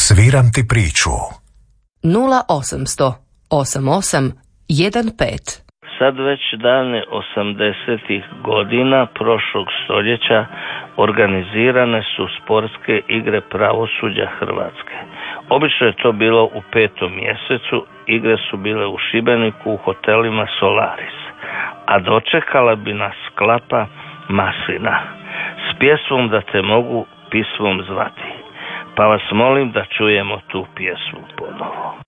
Sviram ti priču. 0800 88 15. Sad već davne 80-ih godina prošlog stoljeća organizirane su sportske igre pravosuđa Hrvatske. Obično je to bilo u 5. mjesecu, igre su bile u Šibeniku u hotelima Solaris, a dočekala bi nas Klapa Maslina s pjesmom Da te mogu pismom zvati. Pa vas molim da čujemo tu pjesmu ponovo.